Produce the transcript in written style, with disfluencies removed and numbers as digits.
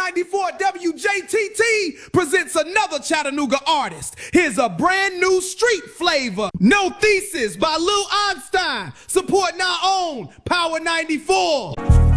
94 WJTT presents another Chattanooga artist. Here's a brand new street flavor. No Thesis by Lil Einstein, supporting our own Power 94.